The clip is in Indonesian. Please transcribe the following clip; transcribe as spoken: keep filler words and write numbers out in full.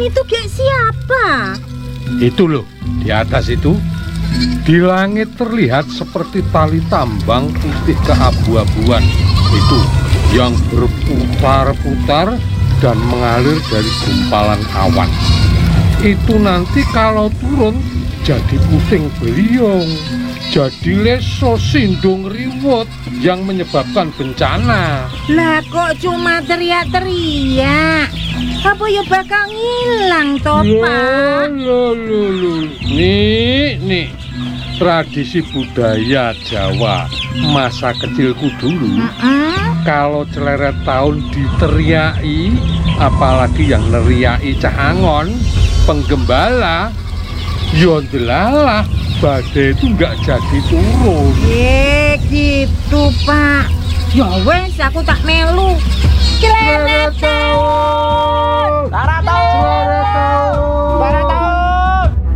itu kayak siapa? Itu loh, di atas itu. Di langit terlihat seperti tali tambang putih keabu-abuan. Itu yang berputar-putar dan mengalir dari gumpalan awan. Itu nanti kalau turun jadi puting beliung, jadi leso sindung riwut yang menyebabkan bencana. Lah kok cuma teriak-teriak? Apa ya bakal ngilang toh, Pak? Loh, loh, loh. Nih, nih. Tradisi budaya Jawa masa kecilku dulu, Mm-mm. kalau celeret tahun diteriaki, apalagi yang neriaki Cahangon, penggembala, yo ndelalah badai itu nggak jadi turun. Eh gitu, Pak. Ya wes, aku tak melu. Celeret tahun.